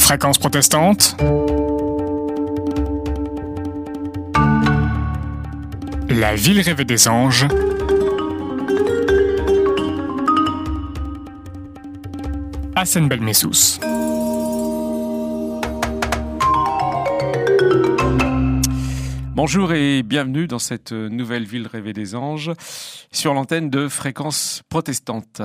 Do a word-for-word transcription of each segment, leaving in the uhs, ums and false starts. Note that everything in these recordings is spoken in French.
Fréquence protestante. La ville rêvée des anges. Hassan Belmessous. Bonjour et bienvenue dans cette nouvelle ville rêvée des anges sur l'antenne de Fréquence protestante.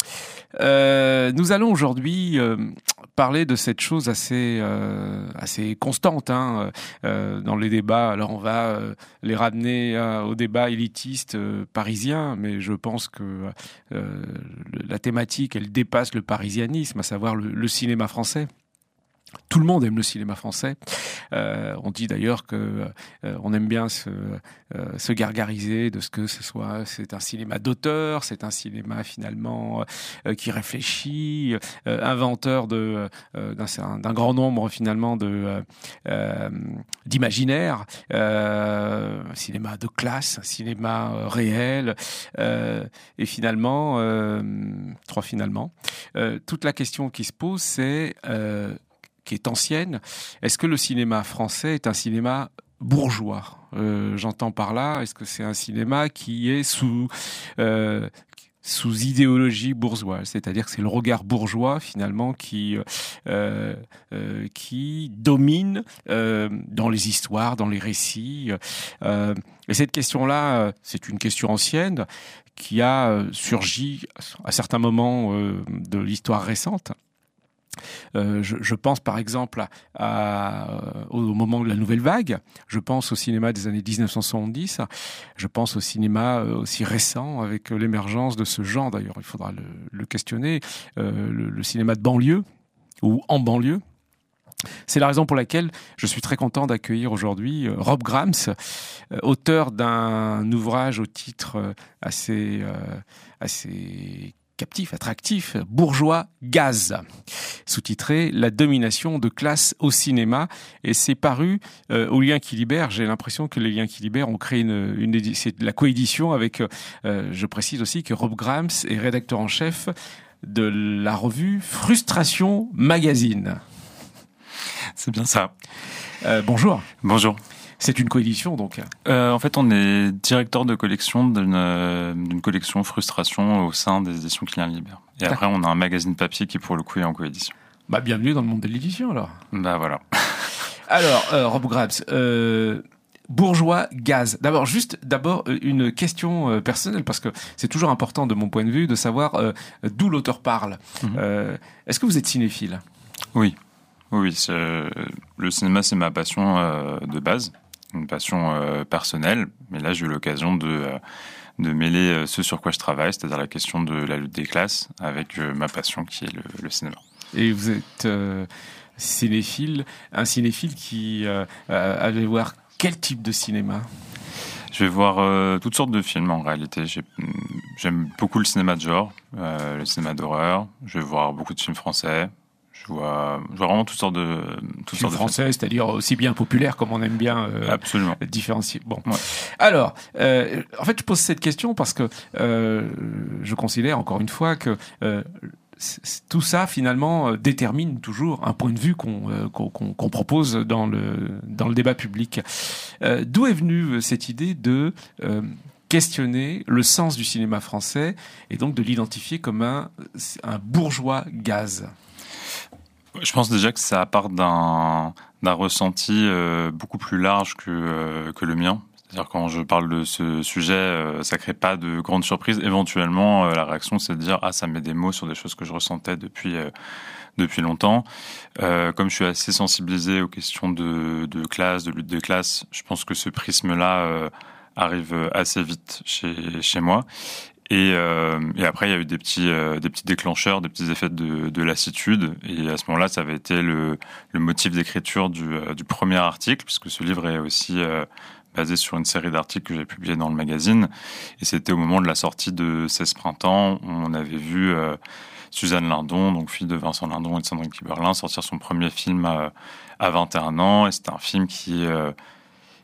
Euh, nous allons aujourd'hui euh, parler de cette chose assez euh, assez constante hein, euh, dans les débats. Alors on va euh, les ramener euh, au débat élitiste euh, parisien, mais je pense que euh, la thématique elle dépasse le parisianisme, à savoir le, le cinéma français. Tout le monde aime le cinéma français. Euh, on dit d'ailleurs que euh, on aime bien se, euh, se gargariser de ce que ce soit. C'est un cinéma d'auteur, c'est un cinéma finalement euh, qui réfléchit, euh, inventeur de euh, d'un, d'un grand nombre finalement de euh, d'imaginaires. Euh, un cinéma de classe, un cinéma euh, réel. Euh, et finalement, euh, trois finalement, euh, toute la question qui se pose, c'est euh, qui est ancienne. Est-ce que le cinéma français est un cinéma bourgeois ? euh, J'entends par là, est-ce que c'est un cinéma qui est sous euh, sous idéologie bourgeoise, c'est-à-dire que c'est le regard bourgeois finalement qui euh, euh, qui domine euh, dans les histoires, dans les récits. Euh, et cette question-là, c'est une question ancienne qui a surgi à certains moments euh, de l'histoire récente. Euh, je, je pense par exemple à, à, au moment de la Nouvelle Vague, je pense au cinéma des années dix-neuf cent soixante-dix, je pense au cinéma aussi récent avec l'émergence de ce genre, d'ailleurs il faudra le, le questionner, euh, le, le cinéma de banlieue ou en banlieue. C'est la raison pour laquelle je suis très content d'accueillir aujourd'hui Rob Grams, auteur d'un ouvrage au titre assez, euh, assez captif, attractif, Bourgeois Gaz, sous-titré La domination de classe au cinéma, et c'est paru euh, aux Liens qui libèrent. J'ai l'impression que les Liens qui libèrent ont créé une, une c'est de la coédition avec, euh, je précise aussi que Rob Grams est rédacteur en chef de la revue Frustration Magazine. C'est bien ça. Euh, bonjour. Bonjour. C'est une coédition, donc. Euh, en fait, on est directeur de collection d'une, d'une collection Frustration au sein des éditions Qui libèrent. Et après, on a un magazine papier qui, pour le coup, est en coédition. Bah, bienvenue dans le monde de l'édition, alors. Bah, voilà. Alors, euh, Rob Grams, euh, Bourgeois Gaz. D'abord, juste, d'abord, une question euh, personnelle, parce que c'est toujours important, de mon point de vue, de savoir euh, d'où l'auteur parle. Mm-hmm. Euh, est-ce que vous êtes cinéphile ? Oui. Oui, c'est, le cinéma, c'est ma passion euh, de base. Une passion euh, personnelle, mais là j'ai eu l'occasion de, euh, de mêler euh, ce sur quoi je travaille, c'est-à-dire la question de la lutte des classes, avec euh, ma passion qui est le, le cinéma. Et vous êtes euh, cinéphile, un cinéphile qui euh, allait voir quel type de cinéma ? Je vais voir euh, toutes sortes de films en réalité. J'ai, j'aime beaucoup le cinéma de genre, euh, le cinéma d'horreur, je vais voir beaucoup de films français. Je vois, je vois vraiment toutes sortes de toutes films sortes français, de c'est-à-dire aussi bien populaire comme on aime bien euh, absolument différencier. Bon, ouais. Alors, euh, en fait, je pose cette question parce que euh, je considère encore une fois que euh, tout ça finalement euh, détermine toujours un point de vue qu'on, euh, qu'on, qu'on propose dans le dans le débat public. Euh, d'où est venue cette idée de euh, questionner le sens du cinéma français et donc de l'identifier comme un, un bourgeois gaz? Je pense déjà que ça part d'un, d'un ressenti euh, beaucoup plus large que, euh, que le mien. C'est-à-dire quand je parle de ce sujet, euh, ça crée pas de grandes surprises. Éventuellement, euh, la réaction, c'est de dire « Ah, ça met des mots sur des choses que je ressentais depuis, euh, depuis longtemps. Euh, » Comme je suis assez sensibilisé aux questions de, de classe, de lutte des classes, je pense que ce prisme-là euh, arrive assez vite chez, chez moi. Et, euh, et après, il y a eu des petits, euh, des petits déclencheurs, des petits effets de, de lassitude. Et à ce moment-là, ça avait été le, le motif d'écriture du, euh, du premier article, puisque ce livre est aussi euh, basé sur une série d'articles que j'ai publiés dans le magazine. Et c'était au moment de la sortie de seize printemps, où on avait vu euh, Suzanne Lindon, donc fille de Vincent Lindon et de Sandrine Kiberlin, sortir son premier film à, à vingt et un ans. Et c'était un film qui... Euh,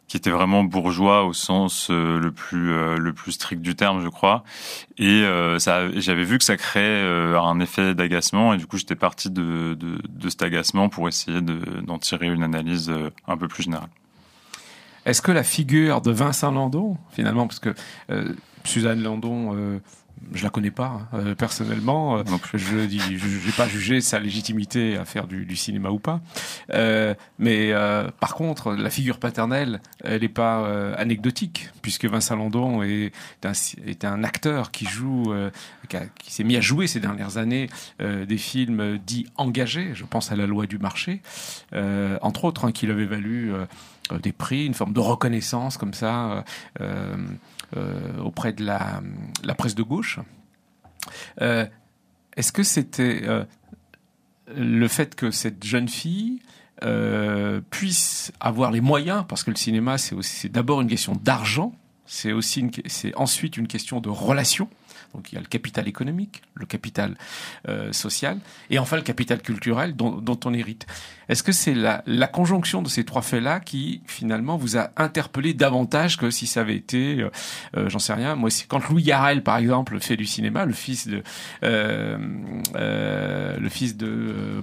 qui était vraiment bourgeois au sens euh, le plus euh, le plus strict du terme, je crois. Et euh, ça, j'avais vu que ça créait euh, un effet d'agacement, et du coup, j'étais parti de de, de cet agacement pour essayer de, d'en tirer une analyse euh, un peu plus générale. Est-ce que la figure de Vincent Landon, finalement, parce que euh, Suzanne Landon, euh, je la connais pas hein, euh, personnellement, euh, je dis, je n'ai pas jugé sa légitimité à faire du, du cinéma ou pas, euh, mais euh, par contre, la figure paternelle, elle n'est pas euh, anecdotique, puisque Vincent Landon est un, est un acteur qui joue, euh, qui, a, qui s'est mis à jouer ces dernières années euh, des films dits engagés. Je pense à La Loi du marché, euh, entre autres, hein, qui l'avait valu euh, des prix, une forme de reconnaissance comme ça euh, euh, auprès de la, la presse de gauche. Euh, est-ce que c'était euh, le fait que cette jeune fille euh, puisse avoir les moyens, parce que le cinéma c'est, aussi, c'est d'abord une question d'argent, c'est aussi une, c'est ensuite une question de relations. Donc il y a le capital économique, le capital euh, social, et enfin le capital culturel dont, dont on hérite. Est-ce que c'est la, la conjonction de ces trois faits-là qui finalement vous a interpellé davantage que si ça avait été, euh, euh, j'en sais rien, moi c'est quand Louis Garrel par exemple fait du cinéma, le fils de, euh, euh, le fils de euh,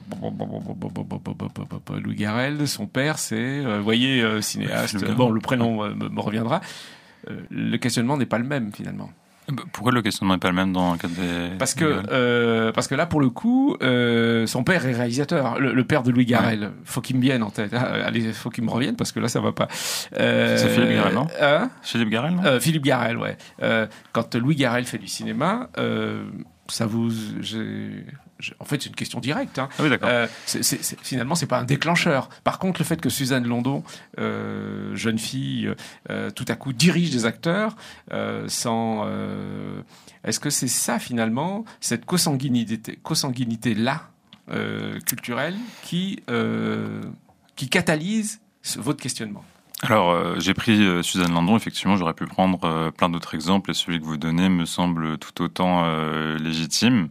Louis Garrel, son père c'est, euh, vous voyez, euh, cinéaste. Bon, le prénom euh, me, me reviendra. Euh, le questionnement n'est pas le même finalement. Pourquoi le questionnement n'est pas le même dans le cadre des... Parce que, euh, parce que là, pour le coup, euh, son père est réalisateur. Le, le père de Louis Garrel. Ouais. Faut qu'il me vienne en tête. Allez, faut qu'il me revienne parce que là, ça va pas. Euh, c'est Philippe Garrel, non hein Philippe Garrel, non euh, Philippe Garrel, ouais. Euh, quand Louis Garrel fait du cinéma, euh, ça vous... J'ai... En fait, c'est une question directe. Hein. Ah oui, d'accord. Euh, c'est, c'est, c'est, finalement, c'est pas un déclencheur. Par contre, le fait que Suzanne Landon, euh, jeune fille, euh, tout à coup dirige des acteurs, euh, sans, euh, est-ce que c'est ça finalement, cette consanguinité, consanguinité là, euh, culturelle, qui, euh, qui catalyse ce, votre questionnement? Alors, euh, j'ai pris euh, Suzanne Landon. Effectivement, j'aurais pu prendre euh, plein d'autres exemples, et celui que vous donnez me semble tout autant euh, légitime.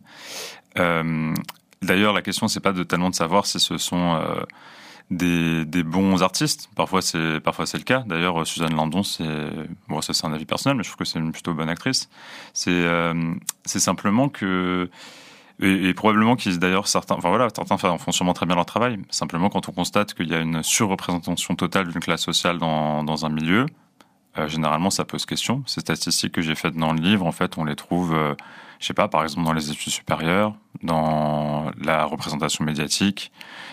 Euh, d'ailleurs, la question, c'est pas de tellement de savoir si ce sont euh, des, des bons artistes. Parfois, c'est parfois c'est le cas. D'ailleurs, Suzanne Landon, c'est bon, ça c'est un avis personnel, mais je trouve que c'est une plutôt bonne actrice. C'est euh, c'est simplement que et, et probablement qu'ils d'ailleurs certains, enfin voilà, certains font sûrement très bien leur travail. Simplement, quand on constate qu'il y a une surreprésentation totale d'une classe sociale dans dans un milieu, euh, généralement, ça pose question. Ces statistiques que j'ai faites dans le livre, en fait, on les trouve euh, je sais pas, par exemple dans les études supérieures, dans la représentation médiatique,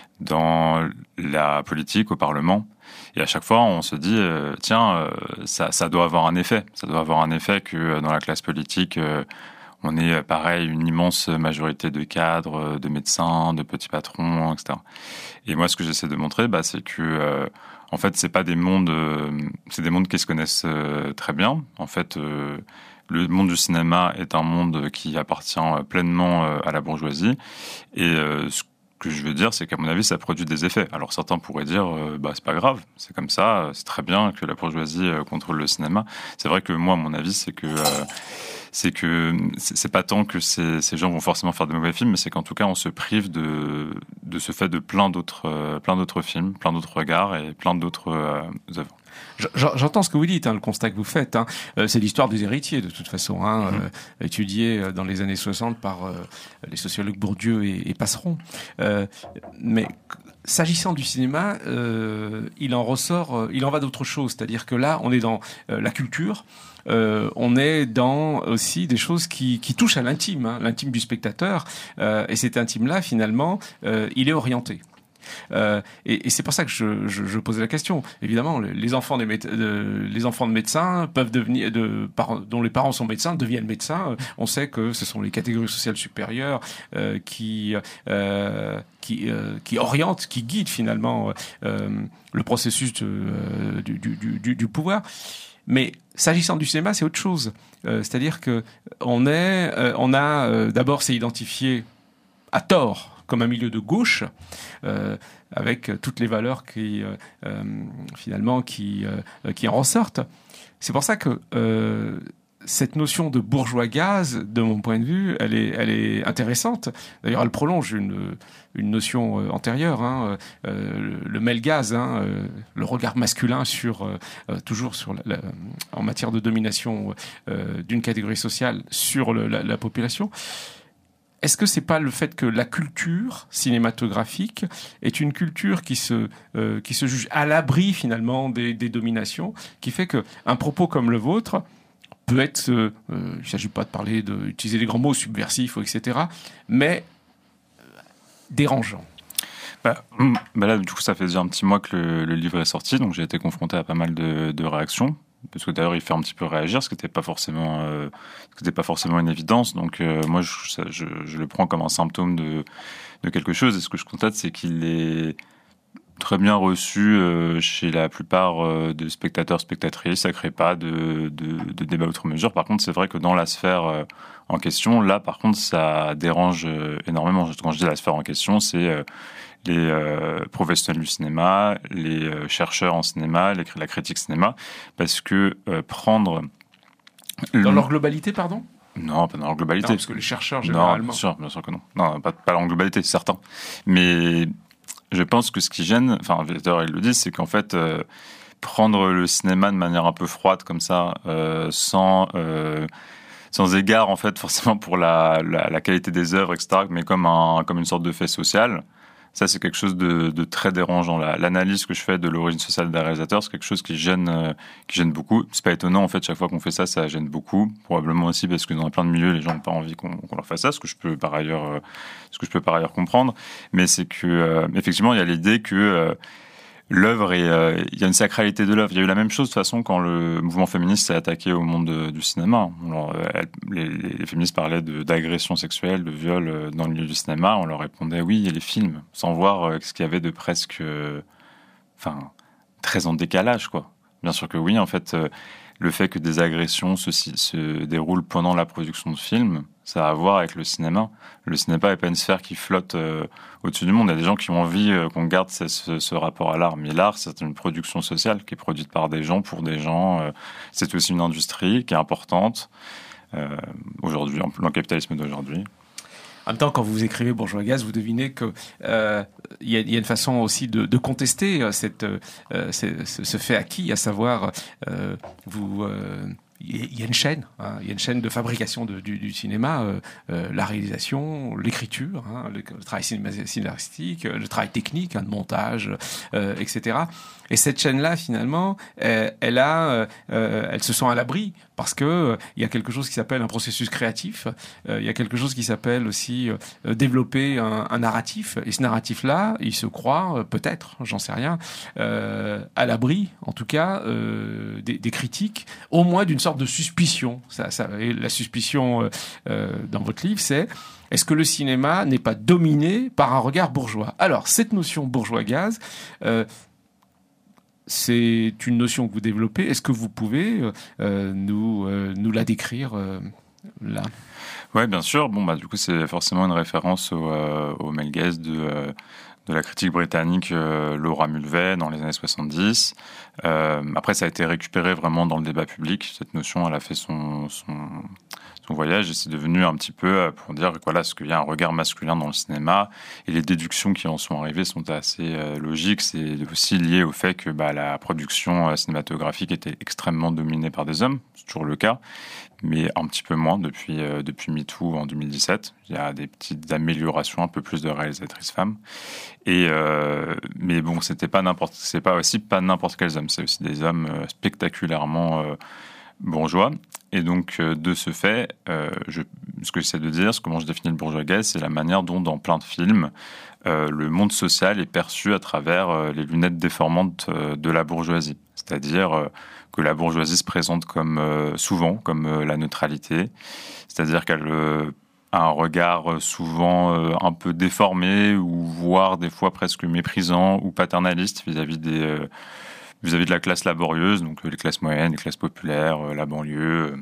dans la politique au Parlement. Et à chaque fois, on se dit, euh, tiens, euh, ça, ça doit avoir un effet. Ça doit avoir un effet que euh, dans la classe politique, euh, on est, pareil, une immense majorité de cadres, de médecins, de petits patrons, et cetera. Et moi, ce que j'essaie de montrer, bah, c'est que, euh, en fait, c'est pas des mondes, euh, c'est des mondes qui se connaissent euh, très bien. En fait, euh, le monde du cinéma est un monde qui appartient pleinement à la bourgeoisie. Et ce que je veux dire, c'est qu'à mon avis, ça produit des effets. Alors certains pourraient dire, bah c'est pas grave, c'est comme ça, c'est très bien que la bourgeoisie contrôle le cinéma. C'est vrai que moi, à mon avis, c'est que c'est que c'est pas tant que ces, ces gens vont forcément faire de mauvais films, mais c'est qu'en tout cas, on se prive de de ce fait de plein d'autres plein d'autres films, plein d'autres regards et plein d'autres œuvres. J'entends ce que vous dites, hein, le constat que vous faites. Hein. Euh, c'est l'histoire des héritiers, de toute façon, hein, mmh. euh, étudiée dans les années soixante par euh, les sociologues Bourdieu et, et Passeron. Euh, mais s'agissant du cinéma, euh, il en ressort, euh, il en va d'autre chose. C'est-à-dire que là, on est dans euh, la culture. Euh, on est dans aussi des choses qui, qui touchent à l'intime, hein, l'intime du spectateur. Euh, et cet intime-là, finalement, euh, il est orienté. Euh, et, et c'est pour ça que je, je, je posais la question. Évidemment, les enfants, des méde- de, les enfants de médecins peuvent devenir, de, par, dont les parents sont médecins, deviennent médecins. On sait que ce sont les catégories sociales supérieures euh, qui, euh, qui, euh, qui orientent, qui guident finalement euh, le processus de, euh, du, du, du, du pouvoir. Mais s'agissant du cinéma, c'est autre chose. Euh, c'est-à-dire que on est, euh, on a euh, d'abord s'est identifié à tort comme un milieu de gauche, euh, avec toutes les valeurs qui, euh, euh, finalement, qui, euh, qui en ressortent. C'est pour ça que euh, cette notion de bourgeois gaz, de mon point de vue, elle est, elle est intéressante. D'ailleurs, elle prolonge une, une notion euh, antérieure, hein, euh, le, le male gaz, hein, euh, le regard masculin sur, euh, toujours sur la, la, en matière de domination euh, d'une catégorie sociale sur le, la, la population. Est-ce que c'est pas le fait que la culture cinématographique est une culture qui se euh, qui se juge à l'abri finalement des, des dominations, qui fait que un propos comme le vôtre peut être, euh, euh, il ne s'agit pas de parler, d'utiliser les grands mots subversifs, et cetera, mais dérangeant. Bah, bah là, du coup, ça fait déjà un petit mois que le, le livre est sorti, donc j'ai été confronté à pas mal de, de réactions. Parce que d'ailleurs, il fait un petit peu réagir, ce qui n'était pas forcément, euh, ce qui n'était pas forcément une évidence. Donc, euh, moi, je, ça, je, je le prends comme un symptôme de, de quelque chose. Et ce que je constate, c'est qu'il est très bien reçu euh, chez la plupart euh, des spectateurs, spectatrices. Ça crée pas de, de, de débat outre mesure. Par contre, c'est vrai que dans la sphère euh, en question, là, par contre, ça dérange euh, énormément. Quand je dis la sphère en question, c'est euh, les euh, professionnels du cinéma, les euh, chercheurs en cinéma, les, la critique cinéma, parce que euh, prendre... Dans leur globalité, pardon ? Non, pas dans leur globalité. Non, parce que les chercheurs, généralement... Non, bien sûr, bien sûr que non. Non, pas, pas dans leur globalité, c'est certain. Mais je pense que ce qui gêne, enfin, d'ailleurs, ils le disent, c'est qu'en fait, euh, prendre le cinéma de manière un peu froide, comme ça, euh, sans... Euh, sans égard, en fait, forcément pour la, la, la qualité des œuvres, et cetera, mais comme, un, comme une sorte de fait social... Ça, c'est quelque chose de, de très dérangeant. L'analyse que je fais de l'origine sociale des réalisateurs, c'est quelque chose qui gêne, euh, qui gêne beaucoup. C'est pas étonnant, en fait, chaque fois qu'on fait ça, ça gêne beaucoup. Probablement aussi parce que dans plein de milieux, les gens n'ont pas envie qu'on qu'on leur fasse ça, ce que je peux par ailleurs, euh, ce que je peux par ailleurs comprendre. Mais c'est que, euh, effectivement, il y a l'idée que euh, l'œuvre et euh, il y a une sacralité de l'œuvre. Il y a eu la même chose de toute façon quand le mouvement féministe s'est attaqué au monde de, du cinéma. Alors, elle, les, les féministes parlaient d'agression sexuelle, de viol euh, dans le milieu du cinéma. On leur répondait oui, il y a les films, sans voir euh, ce qu'il y avait de presque, euh, enfin, très en décalage, quoi. Bien sûr que oui, en fait, euh, le fait que des agressions se, se déroulent pendant la production de films, ça a à voir avec le cinéma. Le cinéma n'est pas une sphère qui flotte euh, au-dessus du monde. Il y a des gens qui ont envie euh, qu'on garde ce, ce, ce rapport à l'art. Mais l'art, c'est une production sociale qui est produite par des gens, pour des gens. Euh, c'est aussi une industrie qui est importante euh, aujourd'hui, dans le capitalisme d'aujourd'hui. En même temps, quand vous écrivez Bourgeois Gaz, vous devinez que euh, y a, y a une façon aussi de, de contester cette, euh, ce, ce fait acquis, à savoir euh, vous... Euh, il y a une chaîne, hein, il y a une chaîne de fabrication de, du, du cinéma, euh, euh, la réalisation, l'écriture, hein, le, le travail scénaristique, le travail technique, hein, de montage, euh, et cetera. Et cette chaîne-là, finalement, elle, elle a, euh, elle se sent à l'abri parce que euh, il y a quelque chose qui s'appelle un processus créatif. Euh, il y a quelque chose qui s'appelle aussi euh, développer un, un narratif. Et ce narratif-là, il se croit euh, peut-être, j'en sais rien, euh, à l'abri, en tout cas, euh, des, des critiques, au moins d'une sorte de suspicion. Ça, ça, et la suspicion euh, euh, dans votre livre, c'est est-ce que le cinéma n'est pas dominé par un regard bourgeois ? Alors, cette notion bourgeois-gaz, euh, c'est une notion que vous développez. Est-ce que vous pouvez euh, nous, euh, nous la décrire euh, là ? Oui, bien sûr. Bon, bah, du coup, c'est forcément une référence au, euh, au male gaze de, euh, de la critique britannique euh, Laura Mulvey dans les années soixante-dix. Euh, après, ça a été récupéré vraiment dans le débat public. Cette notion, elle a fait son, son, son voyage et c'est devenu un petit peu pour dire que voilà, ce qu'il y a un regard masculin dans le cinéma et les déductions qui en sont arrivées sont assez euh, logiques. C'est aussi lié au fait que bah, la production euh, cinématographique était extrêmement dominée par des hommes. C'est toujours le cas, mais un petit peu moins depuis, euh, depuis MeToo en deux mille dix-sept. Il y a des petites améliorations, un peu plus de réalisatrices femmes. Et euh, mais bon, c'était pas n'importe, c'est pas aussi pas n'importe quels hommes. C'est aussi des hommes euh, spectaculairement euh, bourgeois. Et donc, euh, de ce fait, euh, je, ce que j'essaie de dire, ce comment je définis le bourgeois gaze, c'est la manière dont, dans plein de films, euh, le monde social est perçu à travers euh, les lunettes déformantes euh, de la bourgeoisie. C'est-à-dire euh, que la bourgeoisie se présente comme euh, souvent comme euh, la neutralité, c'est-à-dire qu'elle euh, a un regard souvent euh, un peu déformé ou voire des fois presque méprisant ou paternaliste vis-à-vis des euh, vis-à-vis de la classe laborieuse, donc les classes moyennes, les classes populaires, euh, la banlieue.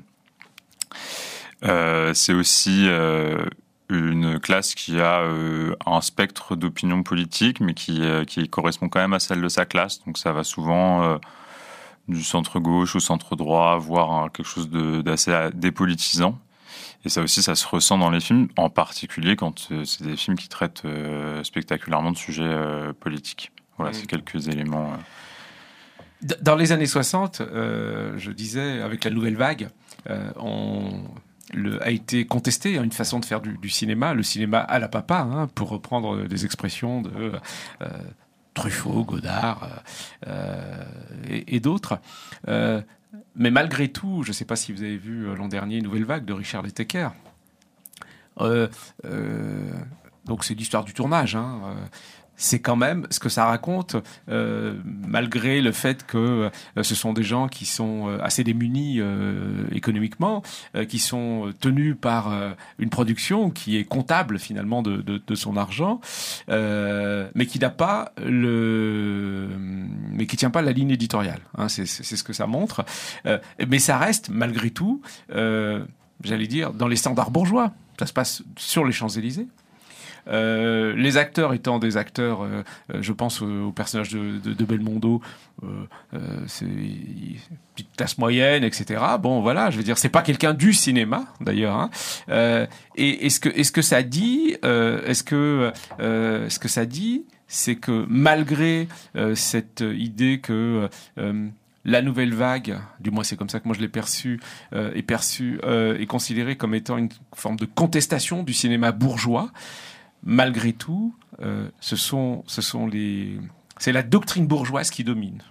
Euh, c'est aussi euh, une classe qui a euh, un spectre d'opinion politique, mais qui, euh, qui correspond quand même à celle de sa classe. Donc ça va souvent euh, du centre-gauche au centre-droit, voire hein, quelque chose de, d'assez dépolitisant. Et ça aussi, ça se ressent dans les films, en particulier quand euh, c'est des films qui traitent euh, spectaculairement de sujets euh, politiques. Voilà, mmh. c'est quelques éléments... Euh... Dans les années soixante, euh, je disais, avec la nouvelle vague, euh, on... Le, a été contesté hein, une façon de faire du, du cinéma, le cinéma à la papa, hein, pour reprendre des expressions de euh, Truffaut, Godard euh, et, et d'autres. Euh, mais malgré tout, je ne sais pas si vous avez vu l'an dernier Nouvelle Vague de Richard Letecker. Euh, euh, donc c'est l'histoire du tournage. Hein, euh, c'est quand même ce que ça raconte, euh, malgré le fait que euh, ce sont des gens qui sont euh, assez démunis euh, économiquement, euh, qui sont tenus par euh, une production qui est comptable finalement de, de, de son argent, euh, mais qui n'a pas le, mais qui tient pas la ligne éditoriale. Hein, c'est, c'est, c'est ce que ça montre. Euh, mais ça reste malgré tout, euh, j'allais dire, dans les standards bourgeois. Ça se passe sur les Champs-Élysées. Euh, les acteurs étant des acteurs, euh, je pense au, au personnage de, de, de Belmondo, euh, euh, c'est une petite classe moyenne, et cetera. Bon, voilà, je veux dire, c'est pas quelqu'un du cinéma, d'ailleurs. Hein. Euh, et est-ce que, est-ce que ça dit, euh, est-ce que, euh, est-ce que ça dit, c'est que malgré euh, cette idée que euh, la nouvelle vague, du moins c'est comme ça que moi je l'ai perçue, euh, est perçue, euh, est considérée comme étant une forme de contestation du cinéma bourgeois. Malgré tout, euh, ce sont, ce sont les, c'est la doctrine bourgeoise qui domine.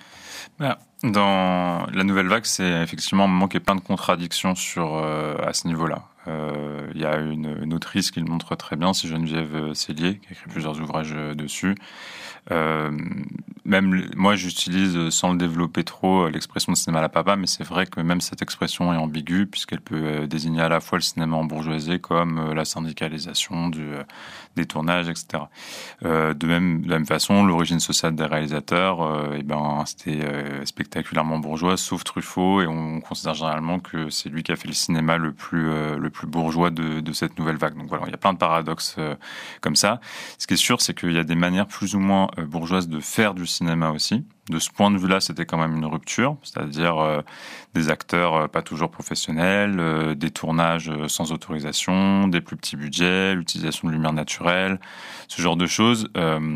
Dans la nouvelle vague, c'est effectivement un moment qui est plein de contradictions sur, euh, à ce niveau-là. Il euh, y a une, une autrice qui le montre très bien, c'est Geneviève Cellier, qui a écrit plusieurs ouvrages dessus. Euh, même moi, j'utilise, sans le développer trop, l'expression de cinéma à la papa, mais c'est vrai que même cette expression est ambiguë, puisqu'elle peut désigner à la fois le cinéma embourgeoisé comme la syndicalisation du, des tournages, et cetera. Euh, de, même, de la même façon, l'origine sociale des réalisateurs, euh, eh ben, c'était euh, spectaculairement bourgeois, sauf Truffaut, et on considère généralement que c'est lui qui a fait le cinéma le plus, euh, le plus bourgeois de, de cette nouvelle vague. Donc voilà, il y a plein de paradoxes euh, comme ça. Ce qui est sûr, c'est qu'il y a des manières plus ou moins euh, bourgeoises de faire du cinéma aussi. De ce point de vue-là, c'était quand même une rupture, c'est-à-dire euh, des acteurs euh, pas toujours professionnels, euh, des tournages euh, sans autorisation, des plus petits budgets, l'utilisation de lumière naturelle, ce genre de choses. Euh,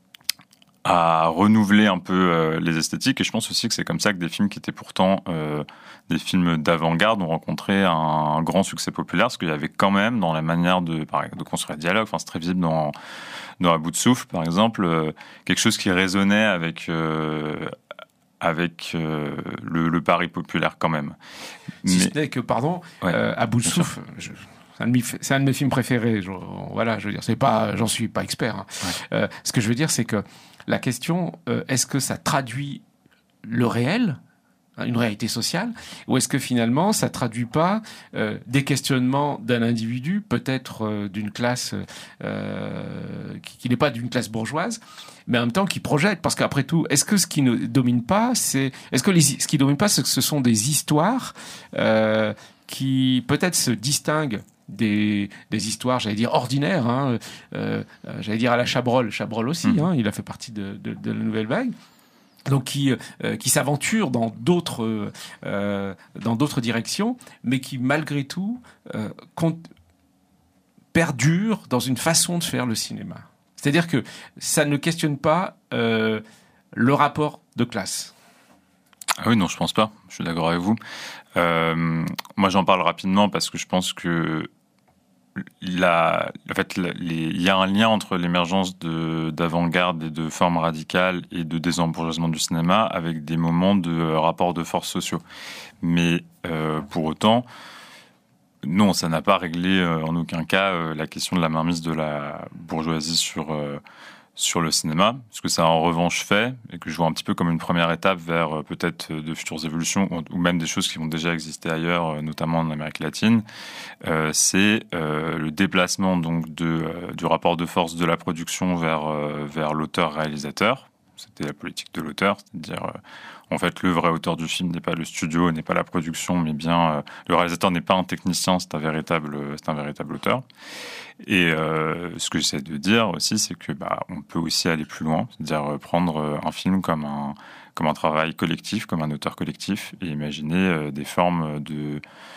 à renouveler un peu euh, les esthétiques, et je pense aussi que c'est comme ça que des films qui étaient pourtant euh, des films d'avant-garde ont rencontré un, un grand succès populaire, parce qu'il y avait quand même dans la manière de, de construire le dialogue, enfin c'est très visible dans, dans À bout de souffle par exemple, euh, quelque chose qui résonnait avec euh, avec euh, le, le pari populaire quand même. Si Mais, ce n'est que, pardon, ouais, euh, À bout de souffle, je... C'est un, de mes, c'est un de mes films préférés. Je, voilà, je veux dire, c'est pas, j'en suis pas expert. Hein. Ouais. Euh, ce que je veux dire, c'est que la question, euh, est-ce que ça traduit le réel, une réalité sociale, ou est-ce que finalement ça traduit pas euh, des questionnements d'un individu, peut-être euh, d'une classe euh, qui, qui n'est pas d'une classe bourgeoise, mais en même temps qui projette, parce qu'après tout, est-ce que ce qui ne domine pas, c'est, est-ce que les, ce qui domine pas, c'est que ce sont des histoires euh, qui peut-être se distinguent Des, des histoires, j'allais dire, ordinaires, hein, euh, j'allais dire à la Chabrol, Chabrol aussi, mmh. hein, il a fait partie de, de, de la nouvelle vague, donc qui, euh, qui s'aventure dans d'autres, euh, dans d'autres directions, mais qui malgré tout euh, compte, perdure dans une façon de faire le cinéma. C'est-à-dire que ça ne questionne pas euh, le rapport de classe. Ah oui, non, je pense pas. Je suis d'accord avec vous. Euh, moi, j'en parle rapidement parce que je pense que la, en fait, la, les, il y a un lien entre l'émergence de, d'avant-garde et de formes radicales et de désembourgeoisement du cinéma avec des moments de euh, rapports de force sociaux. Mais euh, pour autant, non, ça n'a pas réglé euh, en aucun cas euh, la question de la mainmise de la bourgeoisie sur euh, sur le cinéma, ce que ça a en revanche fait, et que je vois un petit peu comme une première étape vers euh, peut-être de futures évolutions, ou, ou même des choses qui vont déjà exister ailleurs, euh, notamment en Amérique latine, euh, c'est euh, le déplacement donc de, euh, du rapport de force de la production vers, euh, vers l'auteur-réalisateur. C'était la politique de l'auteur, c'est-à-dire, euh, en fait, le vrai auteur du film n'est pas le studio, n'est pas la production, mais bien euh, le réalisateur n'est pas un technicien, c'est un véritable, c'est un véritable auteur. Et euh, ce que j'essaie de dire aussi, c'est que bah, on peut aussi aller plus loin, c'est-à-dire prendre un film comme un comme un travail collectif, comme un auteur collectif, et imaginer euh, des formes de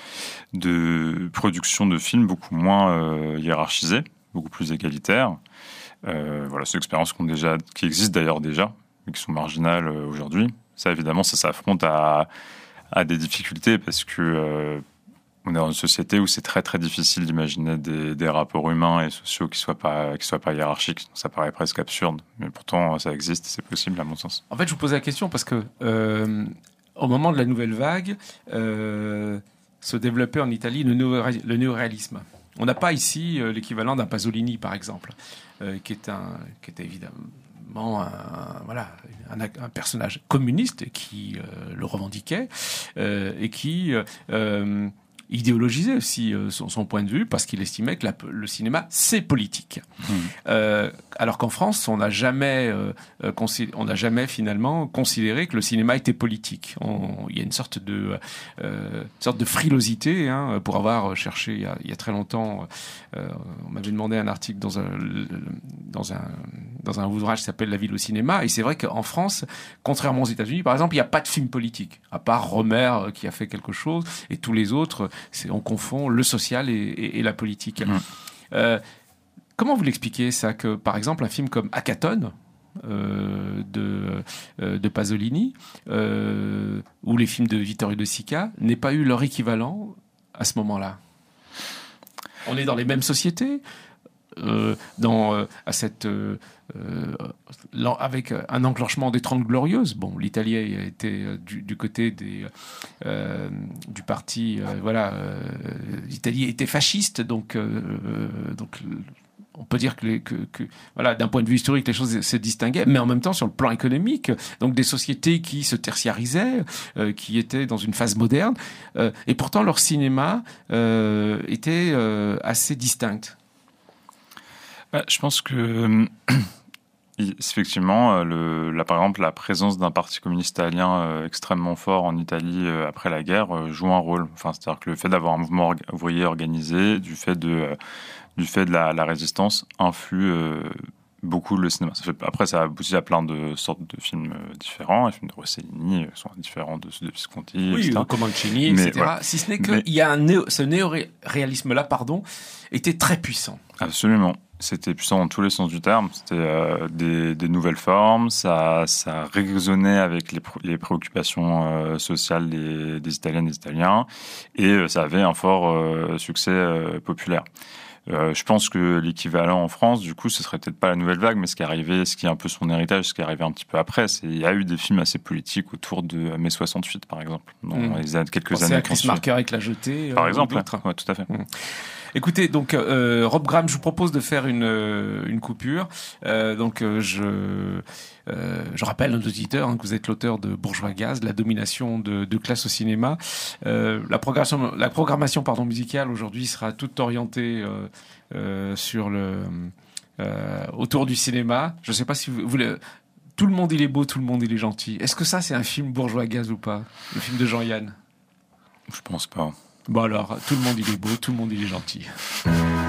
de production de films beaucoup moins euh, hiérarchisées, beaucoup plus égalitaires. Euh, voilà, c'est une expérience qu'on déjà, qui existe d'ailleurs déjà, mais qui sont marginales euh, aujourd'hui. Ça, évidemment, ça s'affronte à, à des difficultés parce que euh, on est dans une société où c'est très très difficile d'imaginer des, des rapports humains et sociaux qui soient pas qui soient pas hiérarchiques. Ça paraît presque absurde, mais pourtant ça existe, c'est possible à mon sens. En fait, je vous posais la question parce que euh, au moment de la nouvelle vague, euh, se développait en Italie le, néo- le néoréalisme. On n'a pas ici euh, l'équivalent d'un Pasolini, par exemple, euh, qui est un qui était évidemment un, voilà, un, un personnage communiste qui euh, le revendiquait euh, et qui euh, idéologisait aussi euh, son, son point de vue parce qu'il estimait que la, le cinéma c'est politique. Mmh. Euh, alors qu'en France, on n'a jamais, euh, consi- on n'a jamais finalement considéré que le cinéma était politique. On, il y a une sorte de, euh, une sorte de frilosité hein, pour avoir cherché il y a, il y a très longtemps. Euh, on m'avait demandé un article dans un, dans un, dans un ouvrage qui s'appelle La ville au cinéma. Et c'est vrai qu'en France, contrairement aux États-Unis, par exemple, il n'y a pas de film politique, à part Rohmer qui a fait quelque chose, et tous les autres. C'est, on confond le social et, et, et la politique. Mmh. Euh, comment vous l'expliquez ça que, par exemple, un film comme Hackathon euh, de, euh, de Pasolini euh, ou les films de Vittorio De Sica n'aient pas eu leur équivalent à ce moment-là? On est dans les mêmes sociétés, euh, dans, euh, à cette, euh, euh, avec un enclenchement des Trente Glorieuses. Bon, l'Italie a été du, du côté des, euh, du parti, euh, voilà, euh, l'Italie était fasciste, donc, euh, donc on peut dire que, les, que, que voilà, d'un point de vue historique, les choses se distinguaient, mais en même temps, sur le plan économique, donc des sociétés qui se tertiarisaient, euh, qui étaient dans une phase moderne, euh, et pourtant leur cinéma euh, était euh, assez distinct. Bah, je pense que effectivement, le, là, par exemple, la présence d'un parti communiste italien euh, extrêmement fort en Italie euh, après la guerre euh, joue un rôle. Enfin, c'est-à-dire que le fait d'avoir un mouvement orga- ouvrier organisé, du fait de euh, du fait de la, la résistance, influe euh, beaucoup le cinéma. Ça fait, après, ça aboutit à plein de sortes de films euh, différents. Les films de Rossellini euh, sont différents de ceux de Visconti, oui, et cetera. Comancini, mais, et cetera. Voilà. Si ce n'est qu'il y a un néo, ce néo-réalisme-là, pardon, était très puissant. Absolument. C'était puissant dans tous les sens du terme. C'était euh, des, des nouvelles formes. Ça, ça résonnait avec les, les préoccupations euh, sociales des, des Italiennes et des Italiens. Et euh, ça avait un fort euh, succès euh, populaire. Euh, je pense que l'équivalent en France, du coup, ce serait peut-être pas la nouvelle vague, mais ce qui est arrivé, ce qui est un peu son héritage, ce qui est arrivé un petit peu après, c'est il y a eu des films assez politiques autour de mai soixante-huit, par exemple, dans mmh. les années, quelques Pensez années. À Chris Marker avec La Jetée. Par euh, exemple, ouais, tout à fait. Mmh. Écoutez, donc euh, Rob Graham, je vous propose de faire une euh, une coupure. Euh, donc euh, je euh, je rappelle à nos auditeurs hein, que vous êtes l'auteur de Bourgeois Gaz, la domination de, de classe au cinéma. Euh, la programmation la programmation pardon musicale aujourd'hui sera toute orientée euh, euh, sur le euh, autour du cinéma. Je ne sais pas si vous voulez. Tout le monde il est beau, tout le monde il est gentil. Est-ce que ça c'est un film Bourgeois Gaz ou pas? Le film de Jean-Yann? Je pense pas. Bon alors, tout le monde il est beau, tout le monde il est gentil.